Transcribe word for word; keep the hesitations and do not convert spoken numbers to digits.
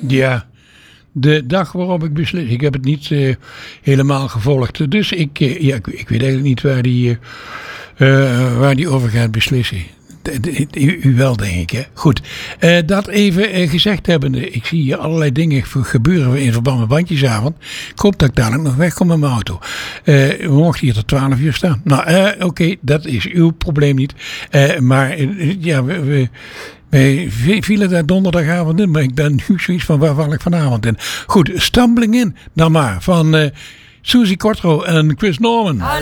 Ja, de dag waarop ik beslis. Ik heb het niet uh, helemaal gevolgd. Dus ik, uh, ja, ik, ik weet eigenlijk niet waar die, uh, uh, waar die over gaat beslissen. De, de, de, u, u wel, denk ik. Hè? Goed, uh, dat even uh, gezegd hebbende. Ik zie hier allerlei dingen gebeuren in verband met bandjesavond. Ik hoop dat ik dadelijk nog wegkom met mijn auto. Uh, we mochten hier tot twaalf uur staan. Nou, uh, oké, okay, dat is uw probleem niet. Uh, maar uh, ja, we... we Wij vielen daar donderdagavond in, maar ik ben nu zoiets van waar val ik vanavond in. Goed, Stumbling In dan maar van uh, Susie Quattro en Chris Norman.